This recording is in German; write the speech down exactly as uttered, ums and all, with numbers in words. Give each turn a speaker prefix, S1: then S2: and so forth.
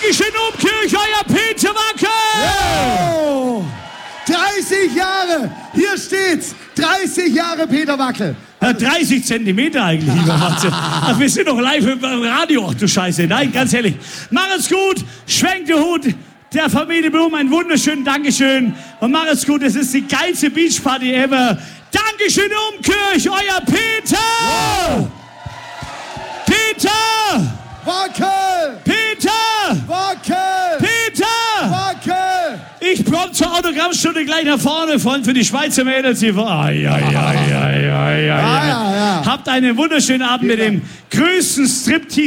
S1: Dankeschön, Umkirch, euer Peter Wackel!
S2: Oh, dreißig Jahre, hier steht's, dreißig Jahre Peter Wackel.
S1: Ja, dreißig Zentimeter eigentlich, lieber Matze. Ach, wir sind doch live im Radio, ach du Scheiße. Nein, ganz ehrlich. Mach es gut, schwenkt den Hut der Familie Blum, ein wunderschönen Dankeschön. Und mach es gut, es ist die geilste Beachparty ever. Dankeschön, Umkirch, euer Peter!
S2: Wow.
S1: Peter!
S2: Wackel!
S1: Peter!
S2: Wackel!
S1: Peter!
S2: Wackel!
S1: Ich prompt zur Autogrammstunde gleich nach vorne von für die Schweizer Mädels hier. Ai, ai, ai, ai, ai, ai, ai.
S2: Ja, ja, ja.
S1: Habt einen wunderschönen Abend mit dem größten Striptease